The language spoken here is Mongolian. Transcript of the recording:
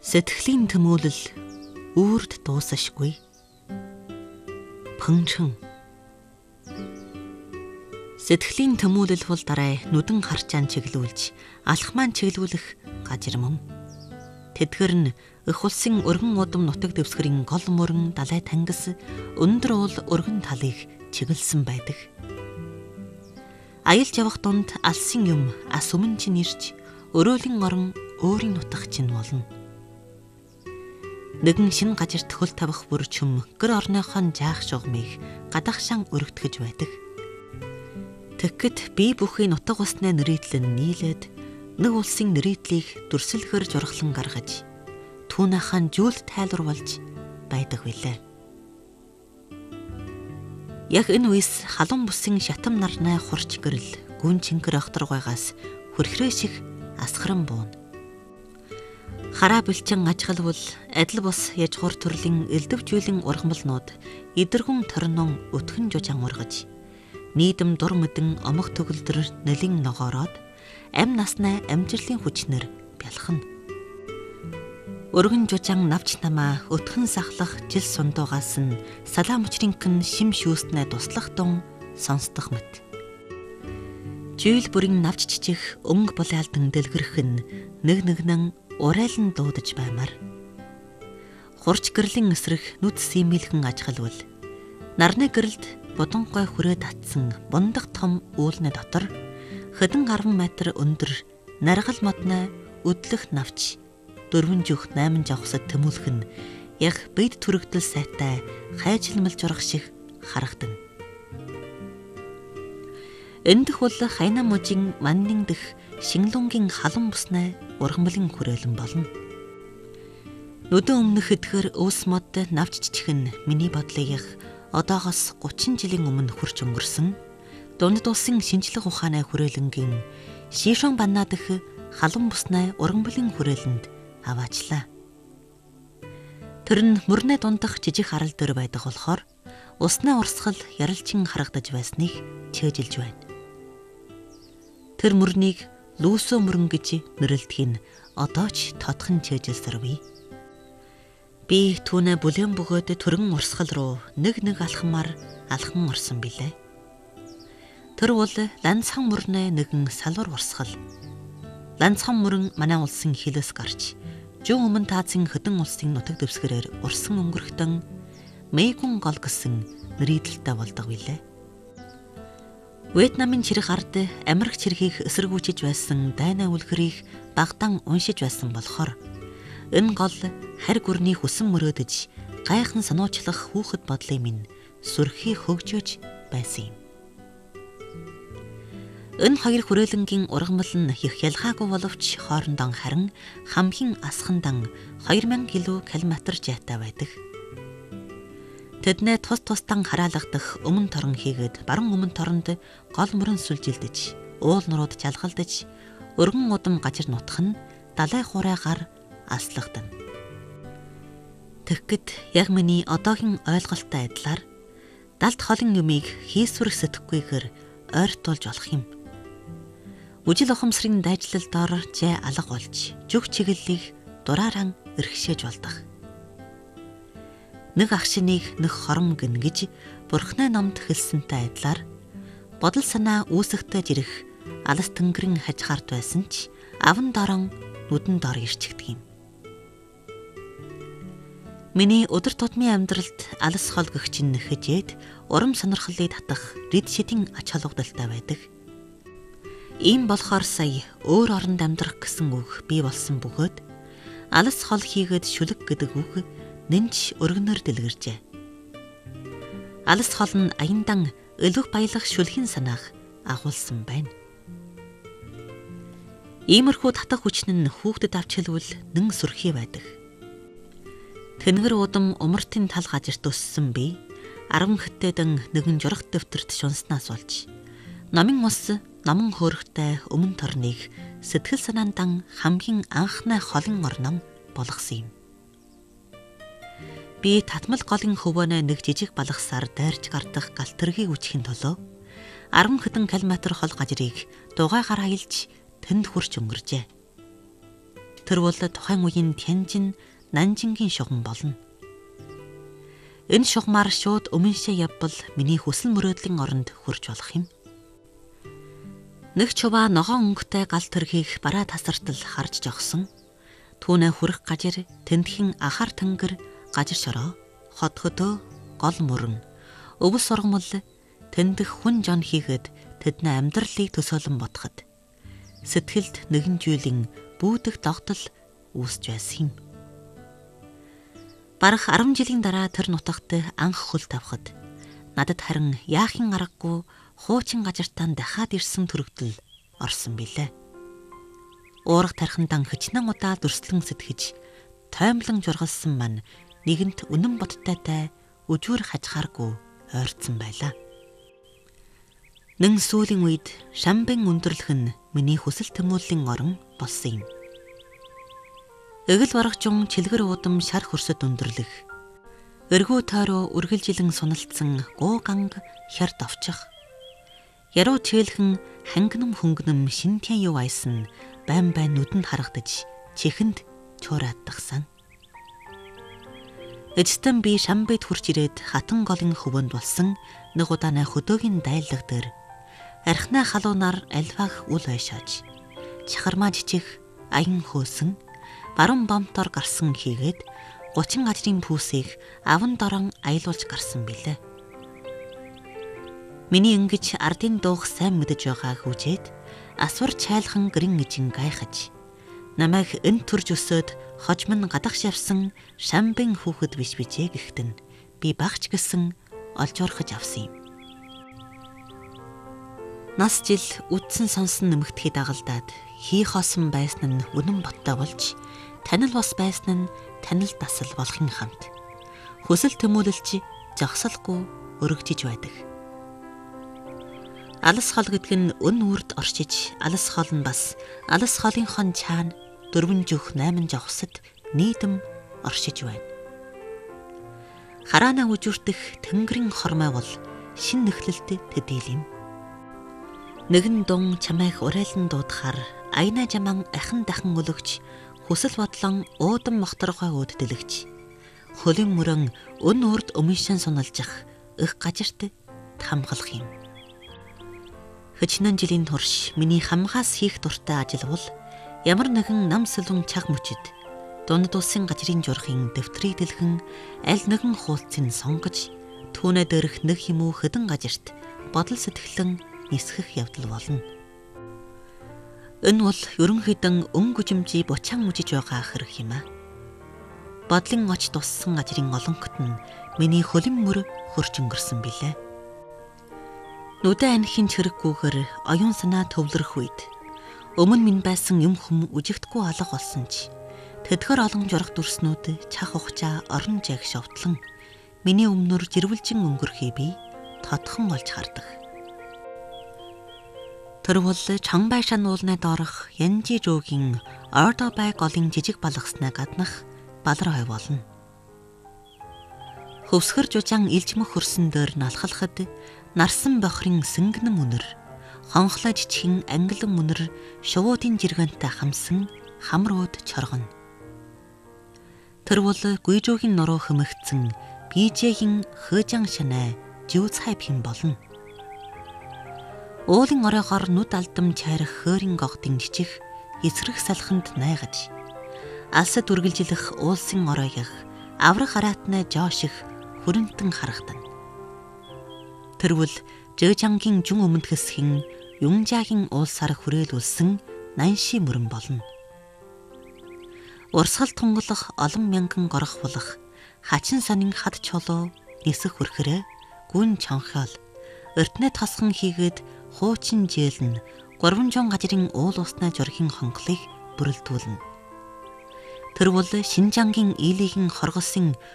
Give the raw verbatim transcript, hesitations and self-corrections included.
Сэтгэлийн тэмүүлэл үрд дуусашгүй. Пүнчэн. Сэтгэлийн тэмүүлэл бол дараа нүдэн харчаан чиглүүлж, алхмаан чиглүүлэх гажир мөн. Тэдгэр нь эх улсын өргөн удам нутаг дэвсгэрийн гол мөрөн далай тангас өндөр уул өргөн талыг чиглэсэн байдаг. Аялж явах дунд алсын юм ас өмнө чинь ирж, өрөөлин орон өөрийн нутаг чинь болно. Нэгэн шинэ гажирт хөл тавих бүр чүм гэр орныхон жаах шугамыг гадахшаан өргөтгөж байдаг. Тэгэхэд бие бүхий нутаг усны нэрийдлэн нийлээд нэг улсын нэрийдлийг дүрсэлгэр журхлан гаргаж түүнийхэн жүлд тайлбар болж байдаг билээ. Яг энэ үес халуун бусын шатам нарнай хурч гэрэл гүн чингэр охторгойгаас хөрхрөө шиг асгаран буун. Хараа бэлчин ажгалвал адил бус яжгуур төрлийн элдвжүүлэн ургамалнууд идэргүн торнон өтгөн жужаан ургаж нийдэм дур мэдэн омох төгөлдөр нэлин ногоороод ам наснаа амжилтын хүчнэр бялхна. Өргөн жужаан навч намаа өтгөн сахлах жил сундуугаас нь салаа мөчринхэн шим шүүснэ туслах дун сонсдох мэт. Жийл бүрийн навч жижиг өнгө булаалдан дэлгэрэх нь нэг нэгнэн урайлан дуудаж баймаар. Хурч гэрлийн эсрэг нүд симэлхэн ажгалвал нарны гэрэлд бодонгой хүрээ татсан бундаг том үүлнэ дотор хэдэн арван метр өндөр наргал модны өдлөх навч дөрвөн жих найман жавхсад тэмүүлэх нь яг бид түрэгдэл сайтай хайжилмал журах шиг харагдана. Эндх бол хайна мужийн маннин дэх шинлунгийн халуун буснай ургамлын хүрээлэн болно. Нүдэн өмнөх эдгэр өвс мод навч жичихэн миний бодлыг одоогоос гучин жилийн өмнө хурч өнгөрсөн дунд улсын шинжлэх ухааны хүрээлэнгийн шишон банна дэх халуун буснай ургамлын хүрээлэнд аваачлаа. Тэр нь мөрнэ дундах жижиг харал дээр байдаг болохоор усны урсгал яралчин харагдаж байсныг чэжилж байна. Тэр мөрнийг лүүсөө мөрөн гэж нэрлэдэг нь одоо ч тодхон чэжилсэрвэ. Би түүнээ бүлээн бөгөөд төргөн урсгал руу нэг нэг алхмаар алхан орсон билээ. Тэр бол ланцхан мөрнээ нэгэн салвар урсгал. Ланцхан мөрөн манай улсын хилээс гарч жин өмнө таацын хөдөн улсын нутаг дэвсгэрээр урсан өнгөрөхтөн Мэйгүн гол гэсэн нэрийдэлтэй болдог билээ. Вьетнамын чирэг ард Америк чиргийг эсэргүүцэж байсан дайны үлгэрийг багтаан уншиж байсан болохоор энэ гол харь гүрний хүсэн мөрөөдөж гайхан сануучлах хүүхэд бодлын минь сүрхий хөгжөөж байсан юм. Энэ хоёр хүрээлэнгийн ургамал нь их ялгаагүй боловч хоорондоо харин хамгийн асхандан хоёр мянган километр жаатай байдаг. Тэднээ тус тустан хараалгадах өмнө торон хийгээд баруун өмнө торонд гол мөрөн сүлжилдэж, уул нурууд жалгалдаж, өргөн удам гажир нутах нь далай хурайгаар аслагдана. Тэгэхэд яг миний одоогийн ойлголттой адилаар далд холын юмыг хийсвэр сэтгэхгүйгээр ойртуулж болох юм. Үжил ухамсарын дайжлал дор жай алга болж, жүг чиглэлийг дурааран эрхшээж болдог. Нэг агшиныг нэг хором гин гэж Бурхны номд хэлсэнтэй адилаар бодол санаа үүсэхтэй жирэх алс тэнгэрийн хажихаард байсан ч аван дорон нүдэн дор ирчигдэг юм. Миний өдөр тутмын амьдралд алс хол гэгч нь нэхэжээд урам сонирхлыг татах рид шидийн ач холбогдолтой байдаг. Ийм болохоор сая өөр оронд амьдрах гэсэн үг бий болсон бөгөөд алс хол хийгээд шүлэг гэдэг үг нэнч өргөнөөр дэлгэржээ. Алс хол нь аяндан өлөх баялах шүлхийн санаах агуулсан байна. Иймэрхүү татах хүчин нь хүүхдэд авч хэлвэл нэн сүрхий байдаг. Тэнгэр удам умартын тал гажирт өссөн би арван хэттэдэн нэгэн журах дэвтэрт шунснаас болж номын ус номон хөөрхтэй өмнө торныг сэтгэл санаандан хамгийн анхны холын орном болгосон юм. Би татмал голын хөвөнө нэг жижиг балгасаар дайрч гардах галтэргийг үчхийн төлөө арван хэдэн километр хол гажирыг дугайгаар аялж тэнд хурч өнгөржээ. Тэр бол тухайн үеийн Тянжин, Нанжингийн шугам болно. Энэ шугамар шууд өмнөшөө явбал миний хүсэл мөрөөдлийн оронд хүрч болох юм. Нэг чуваа ногоон өнгөтэй гал төрхийг бараа тасартал харж жогсон. Түүнээ хүрэх гажир тэндхийн ахар тэнгэр, гажир шороо, хот хөдөө, гол мөрөн, өвс сургамал тэндх хүн жон хийгээд тэдний амьдралыг төсөөлөн бодоход сэтгэлд нэгэн зүйлийн бүүдэх догтол үүсч байсан юм. Бараг арван жилийн дараа тэр нутагт анх хөл тавхад надад харин яахын аргагүй хуучин гажиртаан дахиад ирсэн төрөгдөл орсон билээ. Уурга тархиндан хичнээн удаа дүрслэн сэтгэж тоймлон жургалсан маань нэгэнт үнэн бодтойтай өжүүр хажихааргүй ойрцсон байлаа. Нэн сүүлийн үед Шамбын өндөрлөх нь миний хүсэл тэмүүллийн орон болсон юм. Эгэл барагчун чилгэр уудам шар хөрсөд өндөрлөх. Эргүү тойроо үргэлжилэн суналцсан гууганг хярд овчих. Яруу чийлхэн хангинам хөнгөнөм шинтэн юу айсан байн байн нүдэнд харагдаж чихэнд чуурааддагсан. Эцэстэн би Шамбайд хурж ирээд хатан голын хөвөнд болсон нэг удааны хөдөөгийн дайлаг дээр архинаа халуунаар альваах үл ойшоож чахармаа жичих аян хөөсөн баруун бомтоор гарсан хийгээд гучин гажрын пүүсийг аван дорон аялуулж гарсан билээ. Миний ингэж ардын дуух сайн мэдэж байгааг хүжээд асвар чайлхан гэрэн ижин гайхаж намайг энэ төрж өсөөд хожим нь гадагш явсан Шамбын хүүхэд биш бижээ гэхтэн би багч гисэн олжуурхаж авсан юм. Нас жил үдсэн сонсон нэмэгдэхий дагалдаад хий хоосон байсан нь үнэн боттой болж танил бас байсан нь танил дасал болохын хамт хүсэл тэмүүлэлч жагсалгүй өргөжиж байдаг. Алс хол гэдэг нь өн үрд оршиж, алс хол нь бас алс холынхон чаана дөрвөн жөх найман жогсод нийтэм оршиж байна. Хараана үжүртэх тэнгэрийн хормой бол шин нэхлэлт төдийл юм. Нэгэн дун чамайг урайлан дуудахаар аяна жаман ахин дахин өлөгч хүсэл бодлон уудан мохторгой өөддөлөгч хөлийн мөрөн өн үрд өмншин суналжих их гажирт хамгалах юм. Хэчнэн жилийн турш миний хамгаас хийх дуртай ажил бол ямар нэгэн нам сэлүн чаг мөчөд дунд улсын гажрын журхын дэвтрийг дэлгэн аль нэгэн хуулцыг сонгож түүнээ дээрх нэг юм уу хэдэн гажирт бодол сэтгэлэн нисгэх явдал болно. Энэ бол ерөнхийдөө өн гүжимжий бучаан үжиж байгаа хэрэг юм аа. Бодлын оч туссан гажрын олонхот нь миний хөлөн мөр хөрч өнгөрсөн билээ. Нүдэ анхин чирэггүйгээр оюун санаа төвлөрөх үед өмнө минь байсан юм хүм үжигдэхгүй алга болсон ч тэдгэр олон журах дүрснүүд чах ухчаа орон жаг шовтлон миний өмнөр жирвэлжин өнгөрхий би тодхон олж хардаг. Тэр бол Чанбайшан уулнаа доорох Янжи рүүгийн Ордо бай голын жижиг балгаснаа гаднах балар хой болно. Хөвсгөр жужаан илжмөх хөрсөн дээр налхалхад нарсан бохрын сэнгэнэн үнэр хонхлоо жичихэн англан үнэр шувуудын жиргэнтэй хамсан хамрууд чоргоно. Тэр бол гүйжөөгийн нуруу хэмэгцэн бижээгийн хөөжан шанаа жүү цайп хин болно. Уулын оройгоор нүд алдам чайрах хөөрийн гогдын жичих эсрэг салханд найгаж алсад үргэлжилэх уулсын оройгих аврах араатнаа жооших хүрэнтэн харагдана. Тэрвэл Жэжангийн жүн өмнөд хэсгийн Юнжагийн уулсаар хүрээлүүлсэн Нанши мөрөн болно. Урсгал тунгалах олон мянган горох болох хачин сонин хад чулуу нисэх хүрхрээ гүн чонхоол өртнөө тосхон хийгээд хуучин жээл нь гурван жон гажрын уул уснаа журхийн хонхлыг бүрэлдүүлнэ. Тэр бол Шинжангийн ийлигийн хоргосын